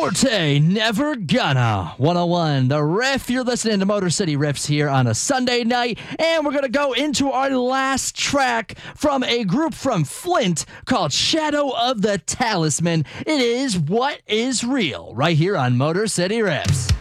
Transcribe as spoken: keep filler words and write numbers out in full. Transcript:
Forte, Never Gonna. one oh one, The Riff. You're listening to Motor City Riffs here on a Sunday night, and we're going to go into our last track from a group from Flint called Shadow of the Talisman. It is What Is Real, right here on Motor City Riffs.